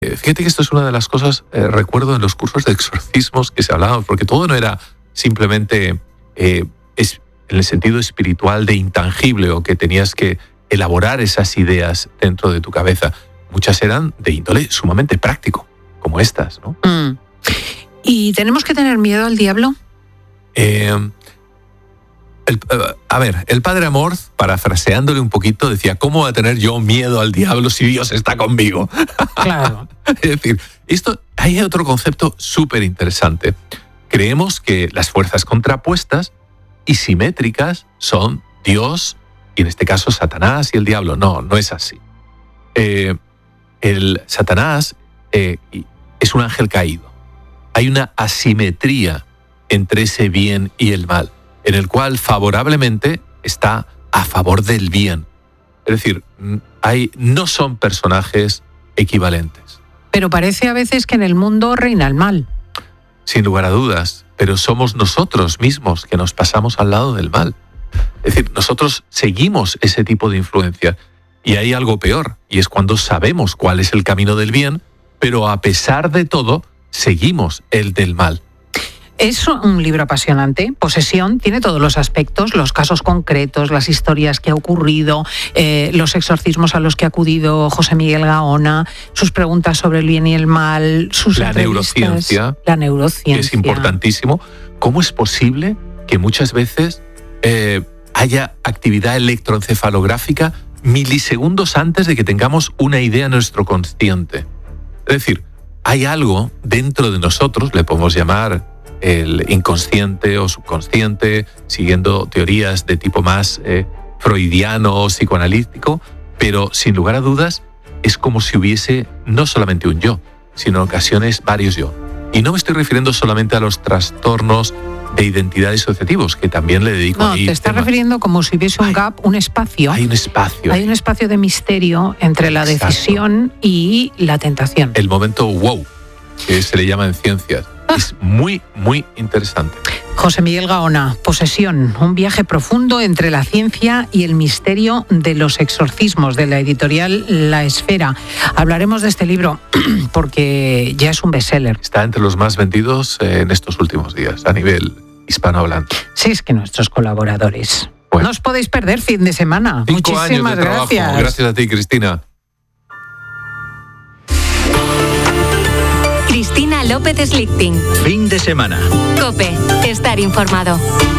Fíjate que esto es una de las cosas, recuerdo en los cursos de exorcismos que se hablaban, porque todo no era simplemente en el sentido espiritual de intangible o que tenías que elaborar esas ideas dentro de tu cabeza. Muchas eran de índole sumamente práctico, como estas, ¿no? ¿Y tenemos que tener miedo al diablo? El padre Amorth, parafraseándole un poquito, decía: ¿cómo voy a tener yo miedo al diablo si Dios está conmigo? Claro. Es decir, hay otro concepto súper interesante. Creemos que las fuerzas contrapuestas y simétricas son Dios y en este caso Satanás y el diablo. No es así. El Satanás es un ángel caído. Hay una asimetría entre ese bien y el mal, en el cual favorablemente está a favor del bien. Es decir, no son personajes equivalentes. Pero parece a veces que en el mundo reina el mal. Sin lugar a dudas, pero somos nosotros mismos que nos pasamos al lado del mal. Es decir, nosotros seguimos ese tipo de influencia. Y hay algo peor, y es cuando sabemos cuál es el camino del bien, pero a pesar de todo, seguimos el del mal. Es un libro apasionante. Posesión tiene todos los aspectos, los casos concretos, las historias que ha ocurrido, los exorcismos a los que ha acudido José Miguel Gaona, sus preguntas sobre el bien y el mal, sus neurociencia. La neurociencia. Que es importantísimo. ¿Cómo es posible que muchas veces haya actividad electroencefalográfica milisegundos antes de que tengamos una idea en nuestro consciente? Es decir, hay algo dentro de nosotros, le podemos llamar el inconsciente o subconsciente, siguiendo teorías de tipo más freudiano o psicoanalítico, pero sin lugar a dudas es como si hubiese no solamente un yo, sino en ocasiones varios yo. Y no me estoy refiriendo solamente a los trastornos de identidad disociativos, que también le dedico a te estás refiriendo como si hubiese un gap, un espacio. Hay un espacio. Hay un espacio de misterio entre la decisión y la tentación. El momento wow, que se le llama en ciencias. Es muy, muy interesante. José Miguel Gaona, Posesión, un viaje profundo entre la ciencia y el misterio de los exorcismos, de la editorial La Esfera. Hablaremos de este libro porque ya es un bestseller. Está entre los más vendidos en estos últimos días, a nivel hispanohablante. Sí, es que nuestros colaboradores. Bueno. No os podéis perder fin de semana. 5 Muchísimas años de trabajo. gracias. Gracias a ti, Cristina. Cristina López Slichting. Fin de semana. COPE. Estar informado.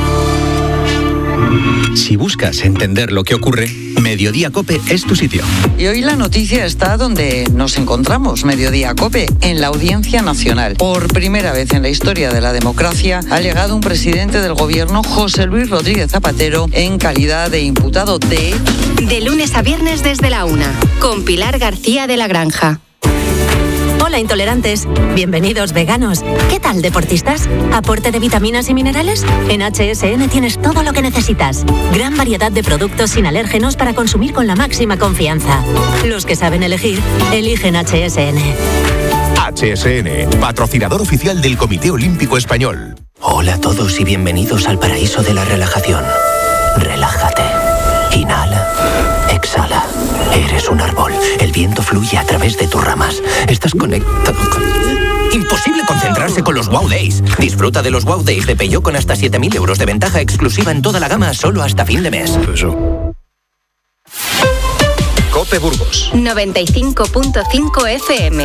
Si buscas entender lo que ocurre, Mediodía COPE es tu sitio. Y hoy la noticia está donde nos encontramos, Mediodía COPE, en la Audiencia Nacional. Por primera vez en la historia de la democracia ha llegado un presidente del gobierno, José Luis Rodríguez Zapatero, en calidad de imputado de... De lunes a viernes desde la 1, con Pilar García de la Granja. Hola intolerantes, bienvenidos veganos. ¿Qué tal deportistas? ¿Aporte de vitaminas y minerales? En HSN tienes todo lo que necesitas. Gran variedad de productos sin alérgenos para consumir con la máxima confianza. Los que saben elegir, eligen HSN. HSN, patrocinador oficial del Comité Olímpico Español. Hola a todos y bienvenidos al paraíso de la relajación. Relájate. Inhala. Exhala. Eres un árbol. El viento fluye a través de tus ramas. Estás conectado con... Imposible concentrarse con los Wow Days. Disfruta de los Wow Days de Peugeot con hasta 7.000 euros de ventaja exclusiva en toda la gama solo hasta fin de mes. COPE Burgos 95.5 FM.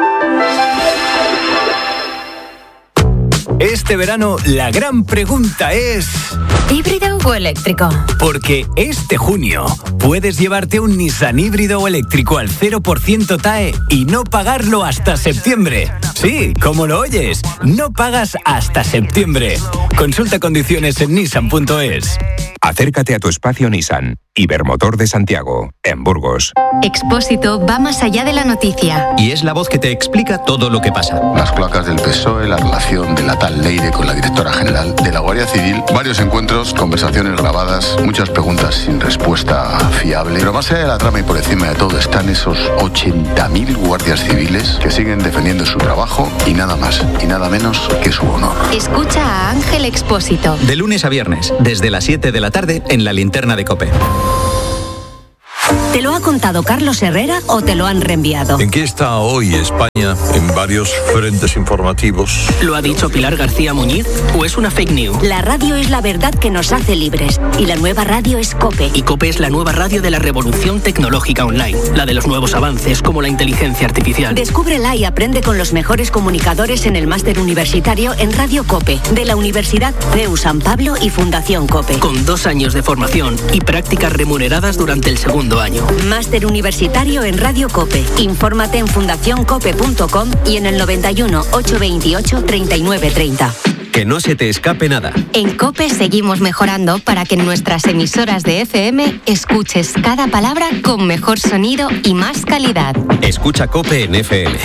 Este verano la gran pregunta es... ¿Híbrido o eléctrico? Porque este junio puedes llevarte un Nissan híbrido o eléctrico al 0% TAE y no pagarlo hasta septiembre. Sí, como lo oyes, no pagas hasta septiembre. Consulta condiciones en nissan.es. Acércate a tu espacio Nissan. Ibermotor de Santiago, en Burgos. Expósito va más allá de la noticia. Y es la voz que te explica todo lo que pasa. Las cloacas del PSOE, la relación de la tal Leire con la directora general de la Guardia Civil, varios encuentros, conversaciones grabadas, muchas preguntas sin respuesta fiable. Pero más allá de la trama y por encima de todo están esos 80.000 guardias civiles que siguen defendiendo su trabajo y nada más y nada menos que su honor. Escucha a Ángel Expósito. De lunes a viernes, desde las 7 de la tarde en la linterna de COPE. ¿Te lo ha contado Carlos Herrera o te lo han reenviado? ¿En qué está hoy España en varios frentes informativos? ¿Lo ha dicho Pilar García Muñiz o es una fake news? La radio es la verdad que nos hace libres y la nueva radio es COPE. Y COPE es la nueva radio de la revolución tecnológica online, la de los nuevos avances como la inteligencia artificial. Descúbrela y aprende con los mejores comunicadores en el máster universitario en Radio COPE, de la Universidad CEU San Pablo y Fundación COPE. Con 2 años de formación y prácticas remuneradas durante el segundo año. Máster universitario en Radio COPE. Infórmate en fundacioncope.com y en el 91 828 3930. Que no se te escape nada. En COPE seguimos mejorando para que en nuestras emisoras de FM escuches cada palabra con mejor sonido y más calidad. Escucha COPE en FM.